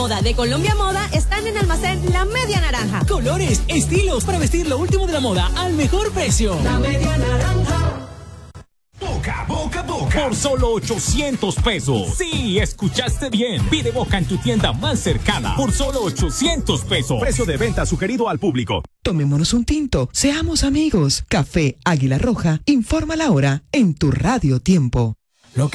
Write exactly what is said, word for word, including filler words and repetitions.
Moda de Colombia Moda están en Almacén La Media Naranja. Colores, estilos para vestir lo último de la moda al mejor precio. La Media Naranja. Boca, boca, boca. Por solo ochocientos pesos. Sí, escuchaste bien. Pide Boca en tu tienda más cercana. Por solo ochocientos pesos. Precio de venta sugerido al público. Tomémonos un tinto. Seamos amigos. Café Águila Roja. Informa la hora en tu Radio Tiempo.